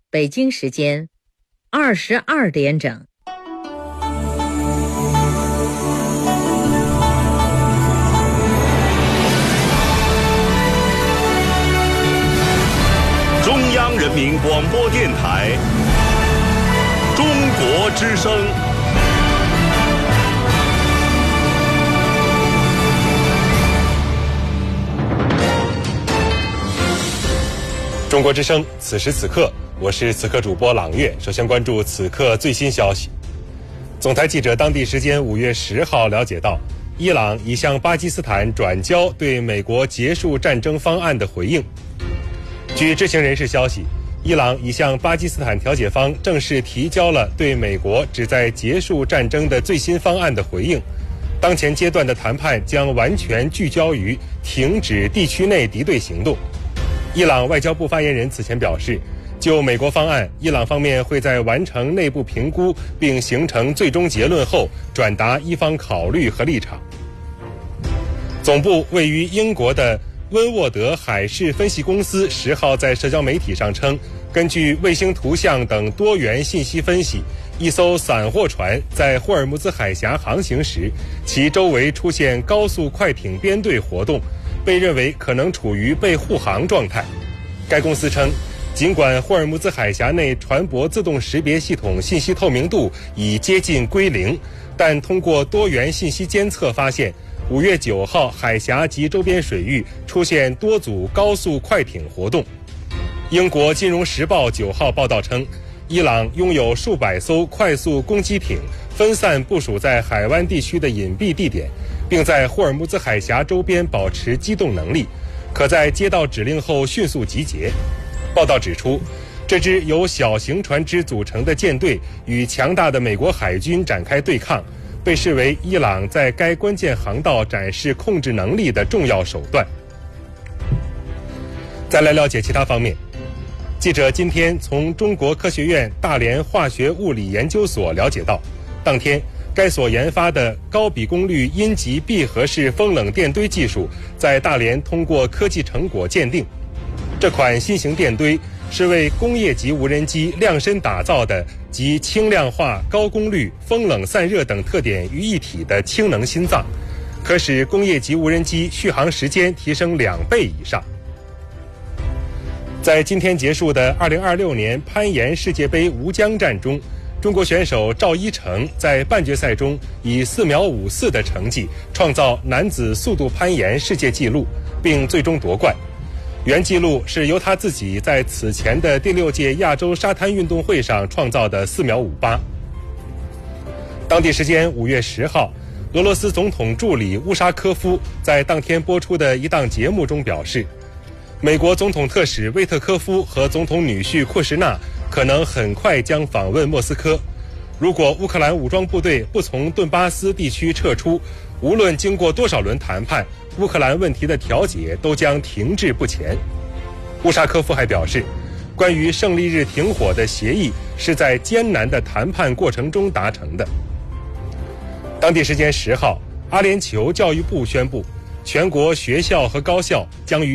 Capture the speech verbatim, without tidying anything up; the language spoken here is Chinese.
北京时间二十二点整。 中央人民广播电台中国之声。 中国之声，此时此刻，我是此刻主播朗月。首先关注此刻最新消息。总台记者当地时间五月十号了解到，伊朗已向巴基斯坦转交对美国结束战争方案的回应。据知情人士消息，伊朗已向巴基斯坦调解方正式提交了对美国旨在结束战争的最新方案的回应。当前阶段的谈判将完全聚焦于停止地区内敌对行动。伊朗外交部发言人此前表示，就美国方案，伊朗方面会在完成内部评估并形成最终结论后，转达伊方考虑和立场。总部位于英国的温沃德海事分析公司十号在社交媒体上称，根据卫星图像等多元信息分析，一艘散货船在霍尔木兹海峡航行时，其周围出现高速快艇编队活动，被认为可能处于被护航状态。该公司称，尽管霍尔木兹海峡内船舶自动识别系统信息透明度已接近归零，但通过多元信息监测发现，五月九号海峡及周边水域出现多组高速快艇活动。英国金融时报九号报道称，伊朗拥有数百艘快速攻击艇，分散部署在海湾地区的隐蔽地点，并在霍尔木兹海峡周边保持机动能力，可在接到指令后迅速集结。报道指出，这支由小型船只组成的舰队与强大的美国海军展开对抗，被视为伊朗在该关键航道展示控制能力的重要手段。再来了解其他方面，记者今天从中国科学院大连化学物理研究所了解到，当天该所研发的高比功率阴极闭合式风冷电堆技术在大连通过科技成果鉴定。这款新型电堆是为工业级无人机量身打造的集轻量化、高功率、风冷散热等特点于一体的氢能心脏，可使工业级无人机续航时间提升两倍以上。在今天结束的二零二六年攀岩世界杯吴江站中，中国选手赵一成在半决赛中以四秒五四的成绩创造男子速度攀岩世界纪录，并最终夺冠。原纪录是由他自己在此前的第六届亚洲沙滩运动会上创造的四秒五八。当地时间五月十号，俄罗斯总统助理乌沙科夫在当天播出的一档节目中表示，美国总统特使威特科夫和总统女婿库什纳可能很快将访问莫斯科。如果乌克兰武装部队不从顿巴斯地区撤出，无论经过多少轮谈判，乌克兰问题的调解都将停滞不前。乌沙科夫还表示，关于胜利日停火的协议是在艰难的谈判过程中达成的。当地时间十号，阿联酋教育部宣布，全国学校和高校将于